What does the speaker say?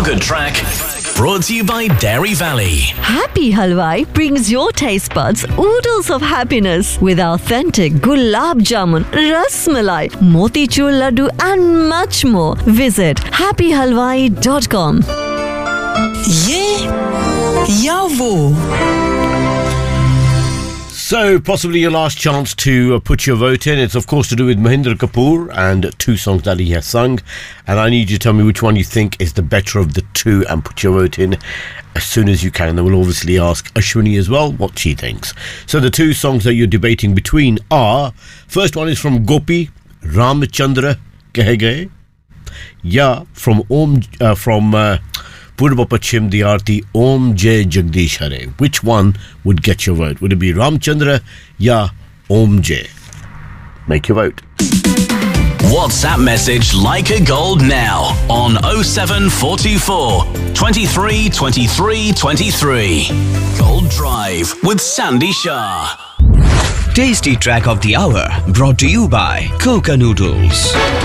Feel-Good Track, brought to you by Dairy Valley. Happy Halwai brings your taste buds oodles of happiness with authentic gulab jamun, ras malai, motichur laddu and much more. Visit happyhalwai.com. ये या वो. So, possibly your last chance to put your vote in. It's, of course, to do with Mahendra Kapoor and two songs that he has sung. And I need you to tell me which one you think is the better of the two and put your vote in as soon as you can. Then we'll obviously ask Ashwini as well what she thinks. So, the two songs that you're debating between are... First one is from Gopi, Ramchandra Keh Gaye. Yeah, from Purva Pachim, the Aarti, Om Jai Jagdish Hare. Which one would get your vote? Would it be Ramchandra ya Om Jai? Make your vote. WhatsApp message Like a Gold now on 07424 23 23 23. Gold Drive with Sandy Shah. Tasty Track of the Hour brought to you by Coca Noodles.